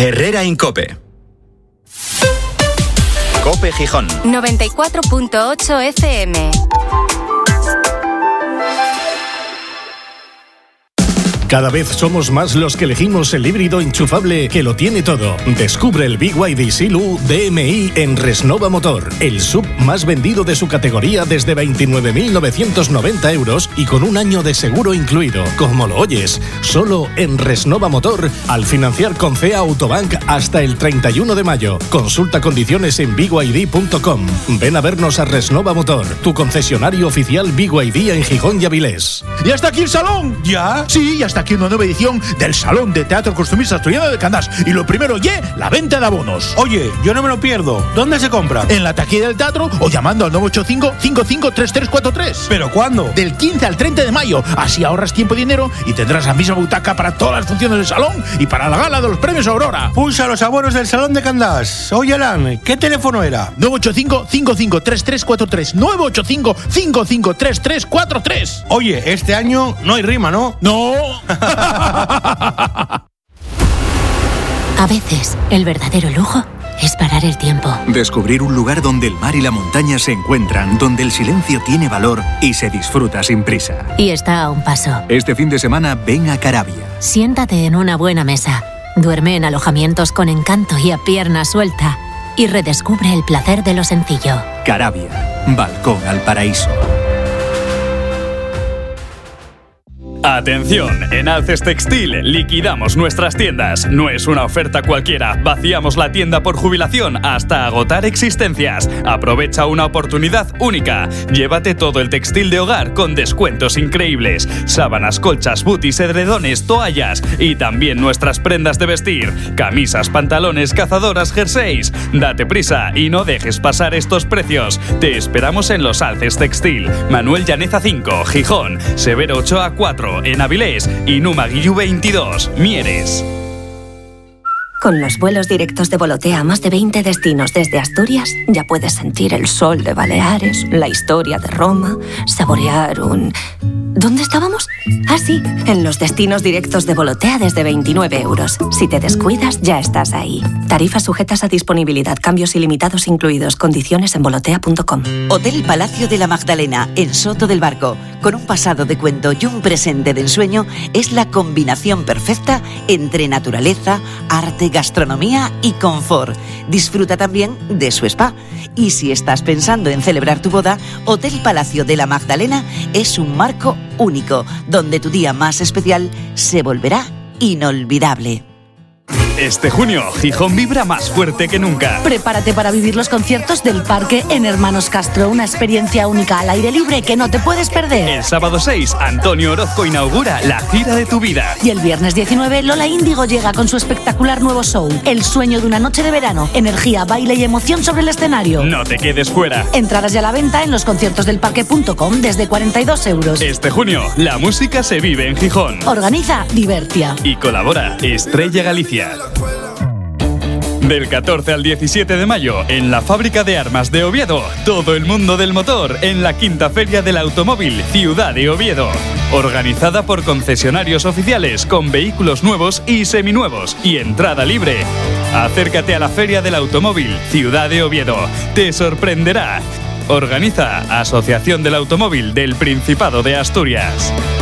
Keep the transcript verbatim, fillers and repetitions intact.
Herrera Incope. Cope Gijón. noventa y cuatro punto ocho F M. Cada vez somos más los que elegimos el híbrido enchufable que lo tiene todo. Descubre el B Y D Silu D M I en Resnova Motor, el sub más vendido de su categoría desde veintinueve mil novecientos noventa euros y con un año de seguro incluido. Como lo oyes, solo en Resnova Motor, al financiar con C E A Autobank hasta el treinta y uno de mayo. Consulta condiciones en B Y D punto com. Ven a vernos a Resnova Motor, tu concesionario oficial B Y D en Gijón y Avilés. ¡Ya está aquí el salón! ¿Ya? Sí, ya está aquí una nueva edición del Salón de Teatro Costumista Asturiano de Candás. Y lo primero, ye, la venta de abonos. Oye, yo no me lo pierdo. ¿Dónde se compra? En la taquilla del teatro o llamando al nueve ocho cinco, cinco cinco tres tres cuatro tres. ¿Pero cuándo? Del quince al treinta de mayo. Así ahorras tiempo y dinero y tendrás la misma butaca para todas las funciones del salón y para la gala de los premios Aurora. Pulsa los abonos del Salón de Candás. Oye, Alan, ¿qué teléfono era? nueve ocho cinco, cinco cinco tres tres cuatro tres. nueve ocho cinco, cinco cinco tres tres cuatro tres. Oye, este año no hay rima, ¿no? No. A veces, el verdadero lujo es parar el tiempo. Descubrir un lugar donde el mar y la montaña se encuentran, donde el silencio tiene valor y se disfruta sin prisa. Y está a un paso. Este fin de semana ven a Caravia. Siéntate en una buena mesa, duerme en alojamientos con encanto y a pierna suelta y redescubre el placer de lo sencillo. Caravia, balcón al paraíso. Atención, en Alces Textil liquidamos nuestras tiendas. No es una oferta cualquiera, vaciamos la tienda por jubilación hasta agotar existencias. Aprovecha una oportunidad única. Llévate todo el textil de hogar con descuentos increíbles. Sábanas, colchas, booties, edredones, toallas y también nuestras prendas de vestir. Camisas, pantalones, cazadoras, jerseys. Date prisa y no dejes pasar estos precios. Te esperamos en los Alces Textil. Manuel Llaneza cinco, Gijón. Severo Ochoa cuatro. En Avilés y Numa Guillú veintidós, Mieres. Con los vuelos directos de Volotea a más de veinte destinos desde Asturias, ya puedes sentir el sol de Baleares, la historia de Roma, saborear un... ¿Dónde estábamos? Ah, sí, en los destinos directos de Volotea desde veintinueve euros. Si te descuidas, ya estás ahí. Tarifas sujetas a disponibilidad, cambios ilimitados incluidos, condiciones en volotea punto com. Hotel Palacio de la Magdalena, en Soto del Barco, con un pasado de cuento y un presente de ensueño, es la combinación perfecta entre naturaleza, arte, gastronomía y confort. Disfruta también de su spa. Y si estás pensando en celebrar tu boda, Hotel Palacio de la Magdalena es un marco único, donde tu día más especial se volverá inolvidable. Este junio, Gijón vibra más fuerte que nunca. Prepárate para vivir los conciertos del Parque en Hermanos Castro, una experiencia única al aire libre que no te puedes perder. El sábado seis, Antonio Orozco inaugura la gira de tu vida. Y el viernes diecinueve, Lola Índigo llega con su espectacular nuevo show, El sueño de una noche de verano, energía, baile y emoción sobre el escenario. No te quedes fuera. Entradas ya a la venta en losconciertosdelparque punto com desde cuarenta y dos euros. Este junio, la música se vive en Gijón. Organiza Divertia. Y colabora Estrella Galicia. Del catorce al diecisiete de mayo, en la Fábrica de Armas de Oviedo, todo el mundo del motor en la quinta Feria del Automóvil, Ciudad de Oviedo. Organizada por concesionarios oficiales con vehículos nuevos y seminuevos y entrada libre. Acércate a la Feria del Automóvil, Ciudad de Oviedo. Te sorprenderá. Organiza Asociación del Automóvil del Principado de Asturias.